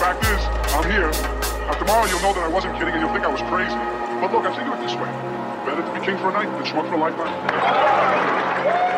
fact is, I'm here. Now, tomorrow you'll know that I wasn't kidding and you'll think I was crazy. But look, I think of it this way. Better to be king for a night than schmuck for a lifetime.